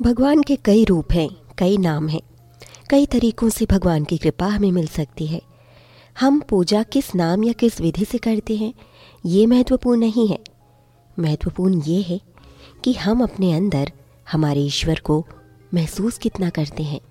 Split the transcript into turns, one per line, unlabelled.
भगवान के कई रूप हैं, कई नाम हैं, कई तरीकों से भगवान की कृपा हमें मिल सकती है। हम पूजा किस नाम या किस विधि से करते हैं, ये महत्वपूर्ण नहीं है। महत्वपूर्ण ये है कि हम अपने अंदर हमारे ईश्वर को महसूस कितना करते हैं।